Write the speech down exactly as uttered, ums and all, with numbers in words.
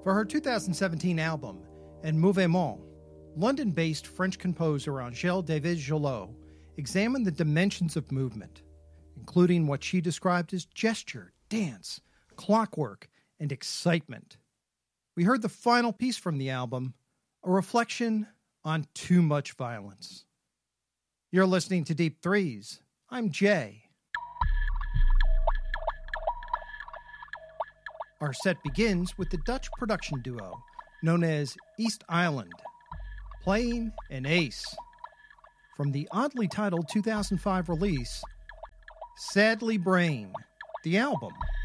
For her two thousand seventeen album, En Mouvement, London-based French composer Angèle David Gillot examined the dimensions of movement, including what she described as gesture, dance, clockwork, and excitement. We heard the final piece from the album, a reflection on too much violence. You're listening to Deep Threes. I'm Jay. Our set begins with the Dutch production duo known as East Island, playing an ace from the oddly titled two thousand five release, Sadly Brain, the album.